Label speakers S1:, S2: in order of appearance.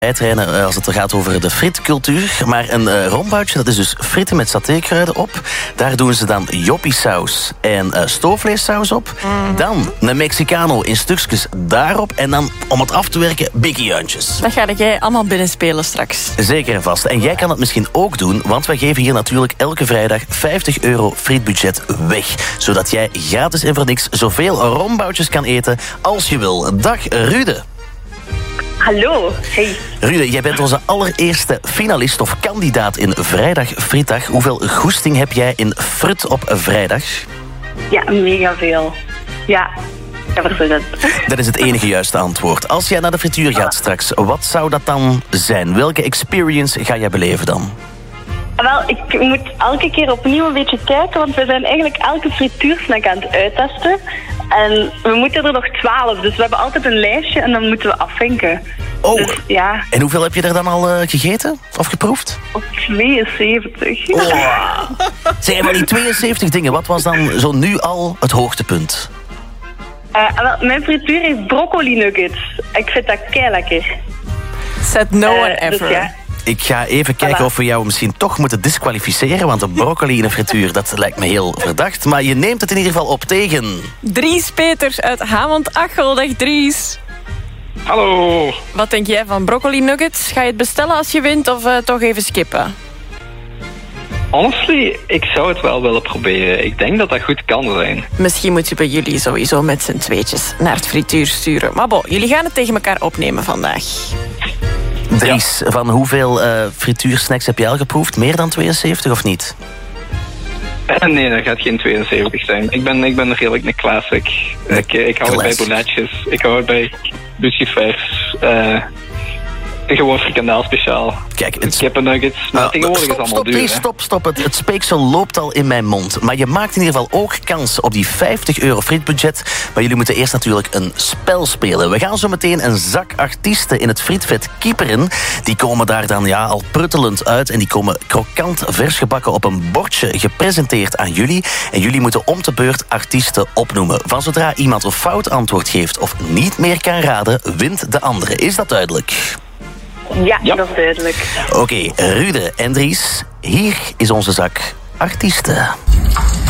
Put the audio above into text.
S1: Uitreinen als het gaat over de frietcultuur. Maar een romboutje, dat is dus fritten met satékruiden op. Daar doen ze dan joppiesaus en stoofvleessaus op. Dan een Mexicano in stukjes daarop. En dan, om het af te werken, bikkie-juintjes.
S2: Dat ga jij allemaal binnenspelen straks.
S1: Zeker en vast. En jij kan het misschien ook doen, want wij geven hier natuurlijk elke vrijdag €50 frietbudget weg. Zodat jij gratis en voor niks zoveel romboutjes kan eten als je wil. Dag Rude.
S3: Hallo, hey.
S1: Rude, jij bent onze allereerste finalist of kandidaat in Vrijdag Frietdag. Hoeveel goesting heb jij in frut op vrijdag?
S3: Ja, mega veel. Ja, verzinnen.
S1: Dat is het enige juiste antwoord. Als jij naar de frituur gaat straks, wat zou dat dan zijn? Welke experience ga jij beleven dan?
S3: Wel, ik moet elke keer opnieuw een beetje kijken, want we zijn eigenlijk elke frituursnack aan het uittesten. En we moeten er nog 12, dus we hebben altijd een lijstje en dan moeten we afvinken.
S1: Oh,
S3: dus, ja.
S1: En hoeveel heb je er dan al gegeten of geproefd?
S3: Op 72.
S1: Oh. Zeg maar die 72 dingen, wat was dan zo nu al het hoogtepunt?
S3: Wel, mijn frituur heeft broccoli nuggets. Ik vind dat kei lekker.
S2: Said no one ever.
S3: Dus ja.
S1: Ik ga even kijken of we jou misschien toch moeten disqualificeren, want de broccoli in een frituur, dat lijkt me heel verdacht. Maar je neemt het in ieder geval op tegen...
S2: Dries Peters uit Hamond-Achel. Dag Dries.
S4: Hallo.
S2: Wat denk jij van broccoli nuggets? Ga je het bestellen als je wint of toch even skippen?
S4: Honestly, ik zou het wel willen proberen. Ik denk dat dat goed kan zijn.
S2: Misschien moeten we jullie sowieso met z'n tweetjes naar het frituur sturen. Maar bon, jullie gaan het tegen elkaar opnemen vandaag.
S1: Dries, van hoeveel frituursnacks heb jij al geproefd? Meer dan 72 of niet?
S4: Nee, dat gaat geen 72 zijn. Ik ben redelijk een classic. Ik hou het bij bouletjes. Ik hou het bij lucifers. Gewoon frikandel speciaal.
S1: Kijk,
S4: kippennuggets. Tegenwoordig is het allemaal duur.
S1: Stop. Het speeksel loopt al in mijn mond. Maar je maakt in ieder geval ook kans op die €50 frietbudget. Maar jullie moeten eerst natuurlijk een spel spelen. We gaan zo meteen een zak artiesten in het frietvet kieperen. Die komen daar dan al pruttelend uit. En die komen krokant vers gebakken op een bordje gepresenteerd aan jullie. En jullie moeten om de beurt artiesten opnoemen. Van zodra iemand een fout antwoord geeft of niet meer kan raden, wint de andere. Is dat duidelijk?
S3: Ja, dat is duidelijk.
S1: Oké, Rude en Dries, hier is onze zak artiesten.